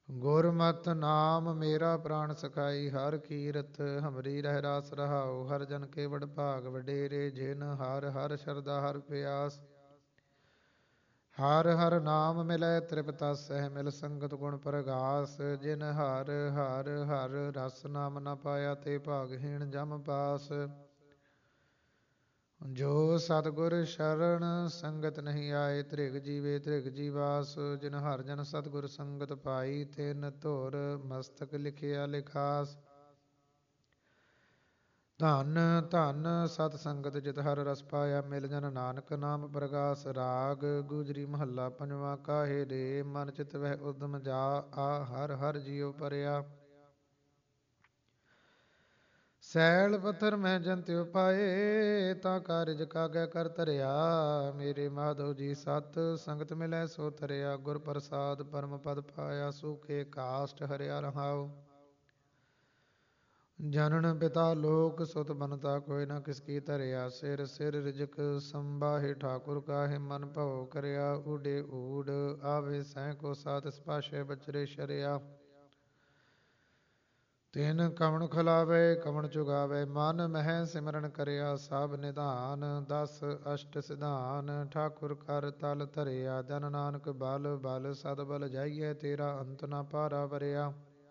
ਗੁਰਮਤਿ ਨਾਮ ਮੇਰਾ ਪ੍ਰਾਣ ਸਖਾਈ, ਹਰ ਕੀਰਤ ਹਮਰੀ ਰਹਿ ਰਾਸ ਰਹਾਉ। ਹਰ ਜਨ ਕੇ ਵਡ ਭਾਗ ਵਡੇਰੇ, ਜਿਨ ਹਰ ਹਰ ਸ਼ਰਧਾ ਹਰ ਪਿਆਸ। ਹਰ ਹਰ ਨਾਮ ਮਿਲੈ ਤ੍ਰਿਪਤਾ ਸਹਿ, ਮਿਲ ਸੰਗਤ ਗੁਣ ਪ੍ਰਗਾਸ। ਜਿਨ ਹਰ ਹਰ ਹਰ ਰਸ ਨਾਮ ਨ ਪਾਇਆ, ਤੇ ਭਾਗਹੀਣ ਜਮ ਪਾਸ। ਜੋ ਸਤਿਗੁਰ ਸ਼ਰਨ ਸੰਗਤ ਨਹੀਂ ਆਏ, ਧ੍ਰਿਗ ਜੀਵੇ ਧ੍ਰਿਗ ਜੀਵਾਸ। ਜਿਨ ਹਰ ਜਨ ਸਤਿਗੁਰ ਸੰਗਤ ਪਾਈ, ਤਿਨ ਧੁਰ ਮਸਤਕ ਲਿਖਿਆ ਲਿਖਾਸ। ਧਨ ਧਨ ਸਤ ਸੰਗਤ ਜਿਤ ਹਰ ਰਸ ਪਾਇਆ, ਮਿਲ ਜਨ ਨਾਨਕ ਨਾਮ ਪ੍ਰਗਾਸ। ਰਾਗ ਗੁਜਰੀ ਮਹੱਲਾ ਪੰਜਵਾ। ਕਾਹੇ ਰੇ ਮਨ ਚਿਤ ਵਹਿ ਉਦਮ ਜਾ, ਆ ਹਰ ਹਰ ਜੀਉ ਪਰਿਆ। ਸੈਲ ਪੱਥਰ ਮਹਿ ਜੰਤਿਉ ਪਾਏ, ਤਾਂ ਕਾਰਜ ਕਾਗੈ ਕਰ ਧਰਿਆ। ਮੇਰੇ ਮਾਧੋ ਜੀ ਸਤ ਸੰਗਤ ਮਿਲੈ ਸੋ ਤਰਿਆ, ਗੁਰ ਪ੍ਰਸਾਦ ਪਰਮ ਪਦ ਪਾਇਆ। ਸੂਖੇ ਕਾਸ਼ਟ ਹਰਿਆ ਰਹਾਉ, ਜਨਨ ਪਿਤਾ ਲੋਕ ਸੁਤ ਬਨਤਾ, ਕੋਈ ਨਾ ਕਿਸ ਕੀ ਧਰਿਆ। ਸਿਰ ਸਿਰ ਰਿਜਕ ਸੰਬਾਹੇ, ਠਾਕੁਰ ਕਾਹੇ ਮਨ ਭਉ ਕਰਿਆ। ਊਡੇ ਊਡ ਆਵੇ ਸੈਂ ਕੋ ਸਾਤ, ਸਪਾਸ਼ੇ ਬਚਰੇ ਸ਼ਰਿਆ। ਤਿਨ ਕਵਣ ਖੁਲਾਵੇ ਕਵਣ ਚੁਗਾਵੇ, ਮਨ ਮਹਿ ਸਿਮਰਨ ਕਰਿਆ। ਸਭ ਨਿਧਾਨ ਦਸ ਅਸ਼ਟ ਸਿਧਾਨ, ਠਾਕੁਰ ਕਰ ਤਲ ਧਰਿਆ। ਜਨ ਨਾਨਕ ਬਲ ਬਲ ਸਦ ਬਲ ਜਾਈਐ, ਤੇਰਾ ਅੰਤ ਨਾ ਪਾਰਾ ਵਰਿਆ।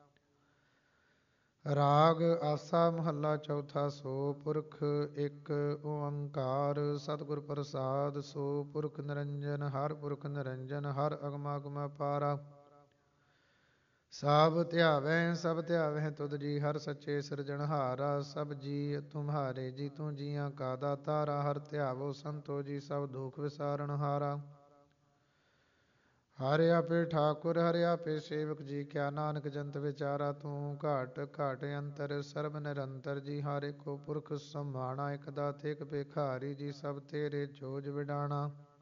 ਰਾਗ ਆਸਾ ਮਹੱਲਾ ਚੌਥਾ। ਸੋ ਪੁਰਖ ਇੱਕ ਓੰਕਾਰ, ਸਤਿਗੁਰ ਪ੍ਰਸਾਦ। ਸੋ ਪੁਰਖ ਨਿਰੰਜਨ ਹਰ ਪੁਰਖ ਨਿਰੰਜਨ, ਹਰ ਅਗਮਾ ਅਗਮਾ ਪਾਰਾ। ਸਭ ਧਿਆਵੈ ਸਭ ਧਿਆਵੈ ਤੁਧ ਜੀ, ਹਰ ਸੱਚੇ ਸਿਰਜਣਹਾਰਾ। ਸਭ ਜੀ ਤੁਮਹਾਰੇ ਜੀ, ਤੂੰ ਜੀਆਂ ਕਾ ਦਾਤਾਰਾ। ਹਰ ਧਿਆਵੋ ਸੰਤੋ ਜੀ, ਸਭ ਦੁਖ ਵਿਸਾਰਣਹਾਰਾ। ਹਰਿ ਆਪੇ ਠਾਕੁਰ ਹਰਿ ਆਪੇ ਸੇਵਕ ਜੀ, ਕਿਆ ਨਾਨਕ ਜੰਤ ਵਿਚਾਰਾ। ਤੂੰ ਘਾਟ ਘਾਟ ਅੰਤਰ ਸਰਬ ਨਿਰੰਤਰ ਜੀ, ਹਰ ਇੱਕੋ ਪੁਰਖ ਸਮਾਣਾ। ਇਕ ਦਾਤੇ ਇਕ ਭਿਖਾਰੀ ਜੀ, ਸਭ ਤੇਰੇ ਜੋਜ ਵਿਡਾਣਾ।